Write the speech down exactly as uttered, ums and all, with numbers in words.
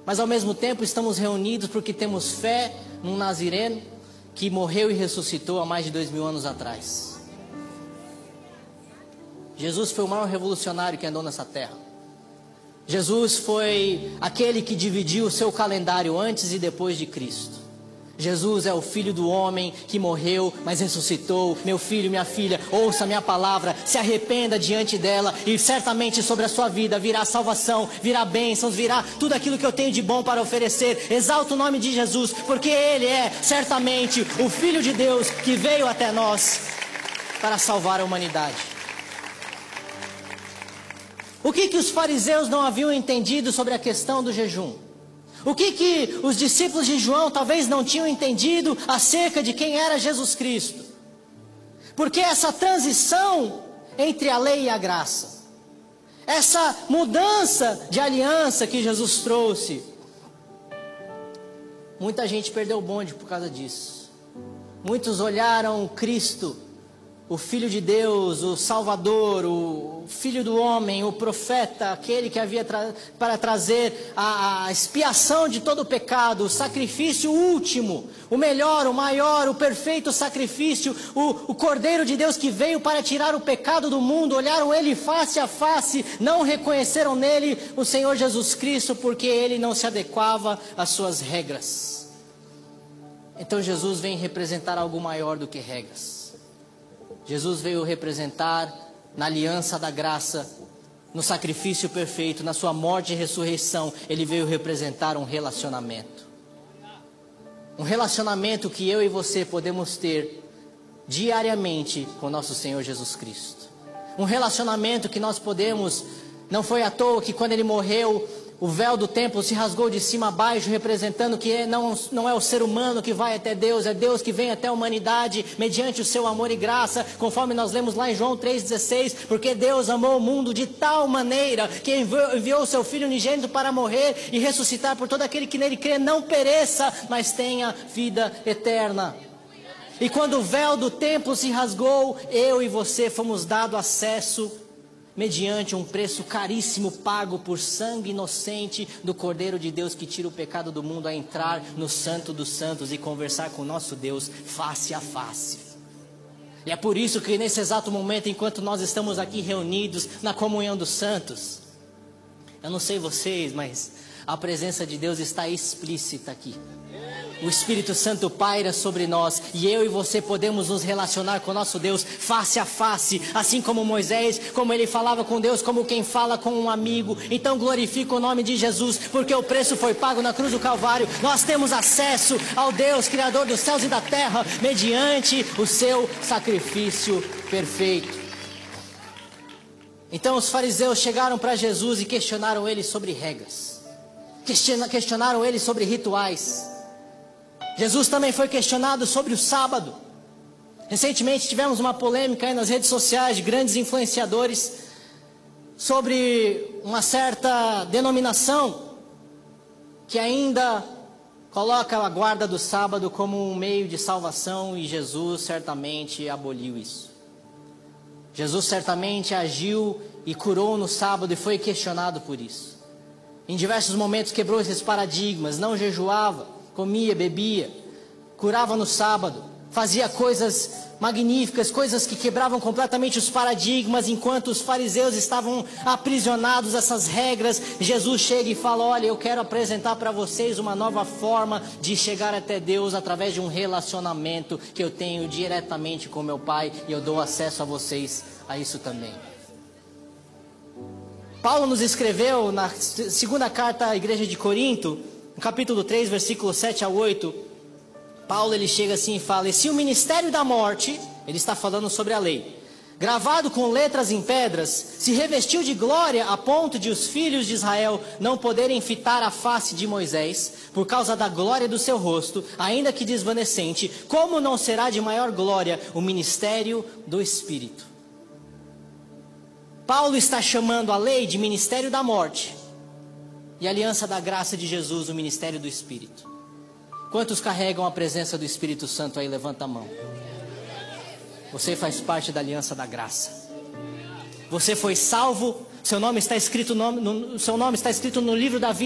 mas ao mesmo tempo estamos reunidos porque temos fé num Nazireno que morreu e ressuscitou há mais de dois mil anos atrás. Jesus foi o maior revolucionário que andou nessa terra. Jesus foi aquele que dividiu o seu calendário antes e depois de Cristo. Jesus é o Filho do homem que morreu, mas ressuscitou. Meu filho, minha filha, ouça a minha palavra, se arrependa diante dela, e certamente sobre a sua vida virá salvação, virá bênçãos, virá tudo aquilo que eu tenho de bom para oferecer. Exalta o nome de Jesus, porque Ele é certamente o Filho de Deus que veio até nós para salvar a humanidade. O que que os fariseus não haviam entendido sobre a questão do jejum? O que que os discípulos de João talvez não tinham entendido acerca de quem era Jesus Cristo? Porque essa transição entre a lei e a graça, essa mudança de aliança que Jesus trouxe, muita gente perdeu o bonde por causa disso. Muitos olharam Cristo, o Filho de Deus, o Salvador, o Filho do homem, o profeta, aquele que havia tra- para trazer a, a expiação de todo o pecado, o sacrifício último, o melhor, o maior, o perfeito sacrifício, o, o Cordeiro de Deus que veio para tirar o pecado do mundo. Olharam Ele face a face, não reconheceram nele o Senhor Jesus Cristo, porque Ele não se adequava às suas regras. Então Jesus vem representar algo maior do que regras. Jesus veio representar na aliança da graça, no sacrifício perfeito, na sua morte e ressurreição. Ele veio representar um relacionamento. Um relacionamento que eu e você podemos ter diariamente com nosso Senhor Jesus Cristo. Um relacionamento que nós podemos, não foi à toa que quando Ele morreu, o véu do templo se rasgou de cima a baixo, representando que não, não é o ser humano que vai até Deus, é Deus que vem até a humanidade, mediante o seu amor e graça, conforme nós lemos lá em João três dezesseis, porque Deus amou o mundo de tal maneira, que enviou, enviou o seu Filho unigênito para morrer e ressuscitar por todo aquele que nele crê, não pereça, mas tenha vida eterna. E quando o véu do templo se rasgou, eu e você fomos dados acesso mediante um preço caríssimo pago por sangue inocente do Cordeiro de Deus que tira o pecado do mundo, a entrar no Santo dos Santos e conversar com o nosso Deus face a face. E é por isso que nesse exato momento, enquanto nós estamos aqui reunidos na comunhão dos santos, eu não sei vocês, mas a presença de Deus está explícita aqui. O Espírito Santo paira sobre nós, e eu e você podemos nos relacionar com o nosso Deus face a face, assim como Moisés, como ele falava com Deus, como quem fala com um amigo. Então glorifica o nome de Jesus, porque o preço foi pago na cruz do Calvário. Nós temos acesso ao Deus, Criador dos céus e da terra, mediante o seu sacrifício perfeito. Então os fariseus chegaram para Jesus e questionaram ele sobre regras, questionaram ele sobre rituais. Jesus também foi questionado sobre o sábado. Recentemente tivemos uma polêmica aí nas redes sociais de grandes influenciadores sobre uma certa denominação que ainda coloca a guarda do sábado como um meio de salvação, e Jesus certamente aboliu isso. Jesus certamente agiu e curou no sábado e foi questionado por isso. Em diversos momentos quebrou esses paradigmas, não jejuava, comia, bebia, curava no sábado, fazia coisas magníficas, coisas que quebravam completamente os paradigmas. Enquanto os fariseus estavam aprisionados a essas regras, Jesus chega e fala: olha, eu quero apresentar para vocês uma nova forma de chegar até Deus através de um relacionamento que eu tenho diretamente com meu Pai, e eu dou acesso a vocês a isso também. Paulo nos escreveu na segunda carta à igreja de Corinto, no capítulo três, versículos sete a oito, Paulo ele chega assim e fala: e se o ministério da morte, ele está falando sobre a lei, gravado com letras em pedras, se revestiu de glória a ponto de os filhos de Israel não poderem fitar a face de Moisés, por causa da glória do seu rosto, ainda que desvanecente, como não será de maior glória o ministério do Espírito? Paulo está chamando a lei de ministério da morte, e a aliança da graça de Jesus, o ministério do Espírito. Quantos carregam a presença do Espírito Santo aí? Levanta a mão. Você faz parte da aliança da graça. Você foi salvo, seu nome está escrito no, no, seu nome está escrito no livro da vida.